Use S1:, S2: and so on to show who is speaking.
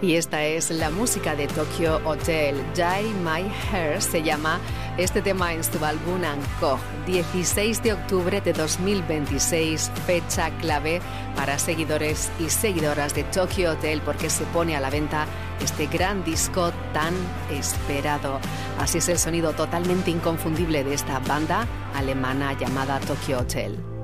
S1: Y esta es la música de Tokyo Hotel. Dye My Hair se llama este tema en su álbum Encore. 16 de octubre de 2026, fecha clave para seguidores y seguidoras de Tokyo Hotel porque se pone a la venta este gran disco tan esperado. Así es el sonido totalmente inconfundible de esta banda alemana llamada Tokyo Hotel.